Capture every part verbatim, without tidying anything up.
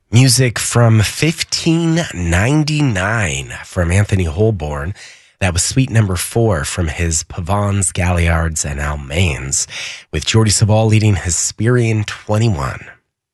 Music from fifteen ninety-nine from Anthony Holborn. That was suite number four from his Pavans, Galliards, and Almains, with Jordi Savall leading Hesperian twenty-one.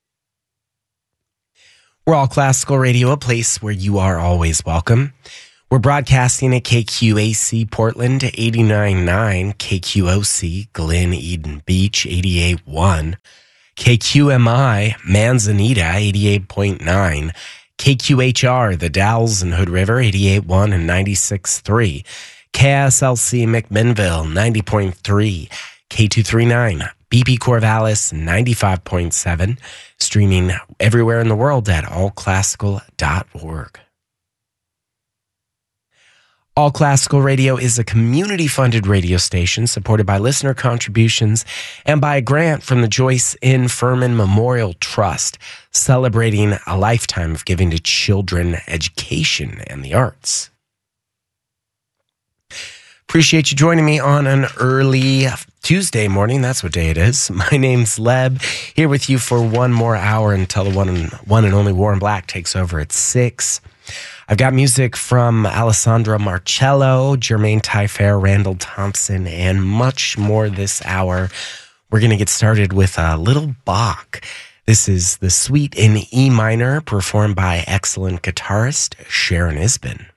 We're All Classical Radio, a place where you are always welcome. We're broadcasting at K Q A C Portland eighty-nine point nine, K Q O C Glen Eden Beach eighty-eight point one, K Q M I Manzanita eighty-eight point nine, K Q H R The Dalles and Hood River eighty-eight point one and ninety-six point three, K S L C McMinnville ninety point three, K two thirty-nine B P Corvallis ninety-five point seven, streaming everywhere in the world at all classical dot org. All Classical Radio is a community-funded radio station supported by listener contributions and by a grant from the Joyce N. Furman Memorial Trust, celebrating a lifetime of giving to children, education, and the arts. Appreciate you joining me on an early Tuesday morning. That's what day it is. My name's Leb, here with you for one more hour until the one and, one and only Warren Black takes over at six. I've got music from Alessandra Marcello, Jermaine Taillefer, Randall Thompson, and much more this hour. We're going to get started with a little Bach. This is the suite in E minor, performed by excellent guitarist Sharon Isbin.